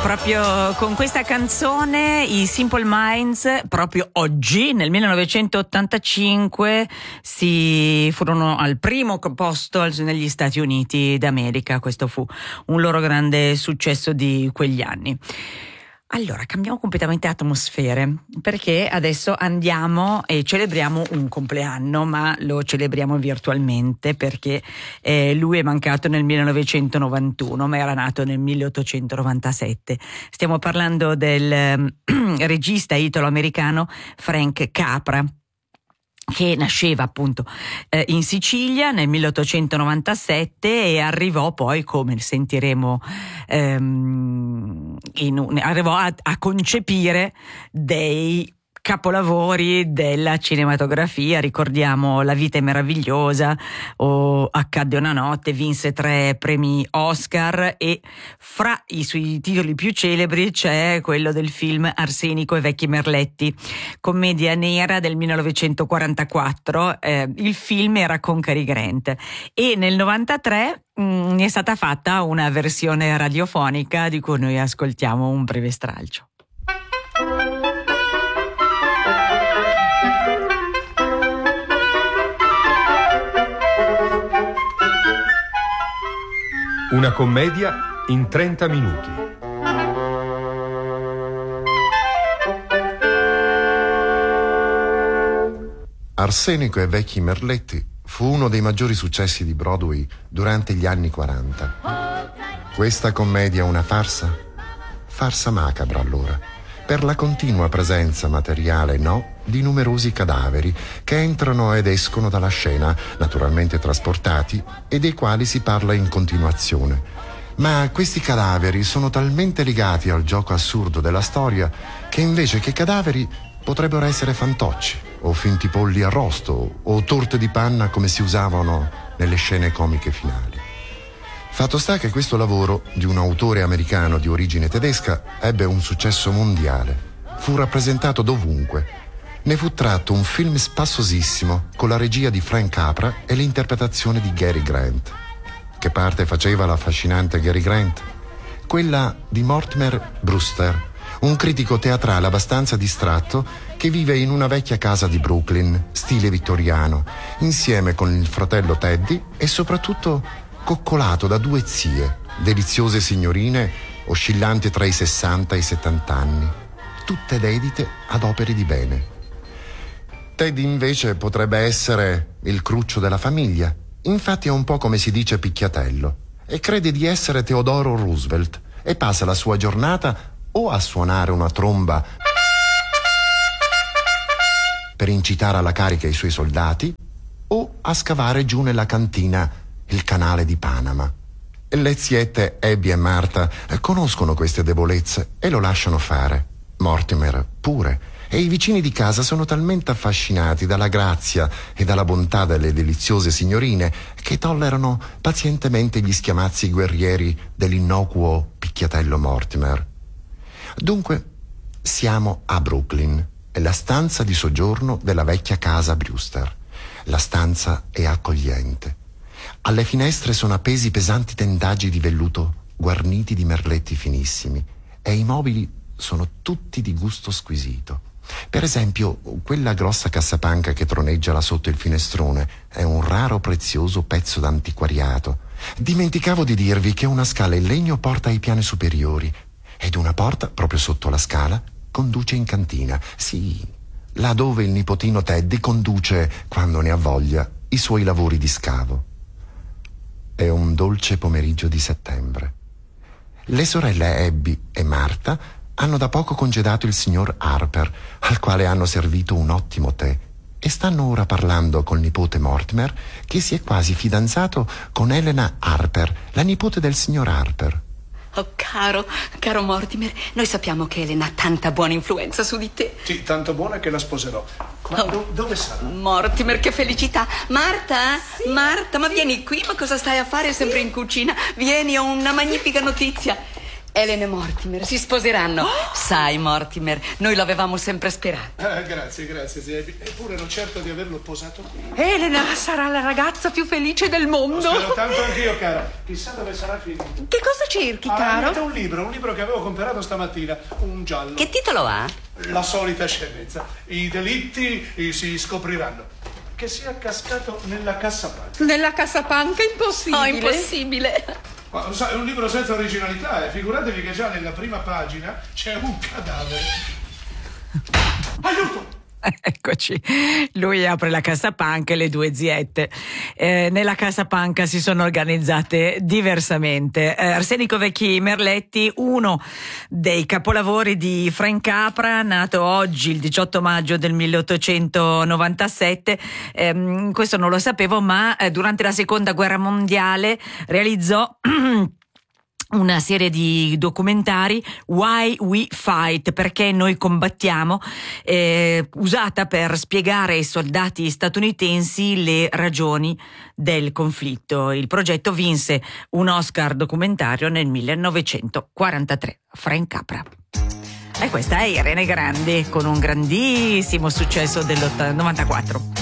Proprio con questa canzone i Simple Minds, proprio oggi, nel 1985, si furono al primo posto negli Stati Uniti d'America. Questo fu un loro grande successo di quegli anni. Allora, cambiamo completamente atmosfere, perché adesso andiamo e celebriamo un compleanno, ma lo celebriamo virtualmente perché lui è mancato nel 1991, ma era nato nel 1897. Stiamo parlando del regista italo-americano Frank Capra, che nasceva appunto in Sicilia nel 1897 e arrivò poi, come sentiremo, arrivò a concepire dei capolavori della cinematografia. Ricordiamo La vita è meravigliosa o Accadde una notte. Vinse 3 premi Oscar e fra i suoi titoli più celebri c'è quello del film Arsenico e vecchi merletti, commedia nera del 1944. Il film era con Cary Grant e nel 93 è stata fatta una versione radiofonica di cui noi ascoltiamo un breve stralcio. Una commedia in 30 minuti. Arsenico e vecchi merletti fu uno dei maggiori successi di Broadway durante gli anni 40. Questa commedia è una farsa? Farsa macabra allora, per la continua presenza materiale di numerosi cadaveri che entrano ed escono dalla scena, naturalmente trasportati, e dei quali si parla in continuazione. Ma questi cadaveri sono talmente legati al gioco assurdo della storia che invece che cadaveri potrebbero essere fantocci o finti polli arrosto o torte di panna come si usavano nelle scene comiche finali. Fatto sta che questo lavoro di un autore americano di origine tedesca ebbe un successo mondiale. Fu rappresentato dovunque. Ne fu tratto un film spassosissimo con la regia di Frank Capra e l'interpretazione di Cary Grant. Che parte faceva l'affascinante Cary Grant? Quella di Mortimer Brewster, un critico teatrale abbastanza distratto che vive in una vecchia casa di Brooklyn, stile vittoriano, insieme con il fratello Teddy e soprattutto coccolato da 2 zie, deliziose signorine oscillanti tra i 60 e i 70 anni, tutte dedite ad opere di bene. Teddy invece potrebbe essere il cruccio della famiglia, infatti è un po' come si dice picchiatello, e crede di essere Theodore Roosevelt e passa la sua giornata o a suonare una tromba per incitare alla carica i suoi soldati o a scavare giù nella cantina il canale di Panama. Le ziette Abby e Martha conoscono queste debolezze e lo lasciano fare. Mortimer pure. E i vicini di casa sono talmente affascinati dalla grazia e dalla bontà delle deliziose signorine che tollerano pazientemente gli schiamazzi guerrieri dell'innocuo picchiatello Mortimer. Dunque, siamo a Brooklyn, la stanza di soggiorno della vecchia casa Brewster. La stanza è accogliente. Alle finestre sono appesi pesanti tendaggi di velluto guarniti di merletti finissimi e i mobili sono tutti di gusto squisito. Per esempio, quella grossa cassapanca che troneggia là sotto il finestrone è un raro prezioso pezzo d'antiquariato. Dimenticavo di dirvi che una scala in legno porta ai piani superiori ed una porta, proprio sotto la scala, conduce in cantina. Sì, là dove il nipotino Teddy conduce, quando ne ha voglia, i suoi lavori di scavo. È un dolce pomeriggio di settembre. Le sorelle Abby e Martha hanno da poco congedato il signor Harper, al quale hanno servito un ottimo tè, e stanno ora parlando col nipote Mortimer, che si è quasi fidanzato con Helena Harper, la nipote del signor Harper. Oh, caro Mortimer, noi sappiamo che Elena ha tanta buona influenza su di te. Sì, tanto buona che la sposerò. Ma dove sarà? Mortimer, che felicità. Marta? Sì, Marta, ma vieni qui, ma cosa stai a fare sempre in cucina? Vieni, ho una magnifica notizia. Helen e Mortimer si sposeranno. Sai, Mortimer, noi l'avevamo sempre sperato. Grazie, zia. Eppure ero certo di averlo posato qui. Elena sarà la ragazza più felice del mondo. Lo spero tanto anch'io, cara. Chissà dove sarà finito. Che cosa cerchi, caro? Niente, un libro che avevo comprato stamattina, un giallo. Che titolo ha? La solita scenezza. I delitti si scopriranno. Che sia cascato nella cassapanca. Nella cassapanca? Impossibile. Oh, impossibile. Ma sai, è un libro senza originalità, figuratevi che già nella prima pagina c'è un cadavere. Aiuto! Eccoci, lui apre la cassapanca e le due ziette. Nella cassapanca si sono organizzate diversamente. Arsenico Vecchi Merletti, uno dei capolavori di Frank Capra, nato oggi il 18 maggio del 1897. Questo non lo sapevo, ma durante la seconda guerra mondiale realizzò una serie di documentari, Why We Fight, perché noi combattiamo, usata per spiegare ai soldati statunitensi le ragioni del conflitto. Il progetto vinse un Oscar documentario nel 1943. Frank Capra. E questa è Irene Grandi con un grandissimo successo del 94.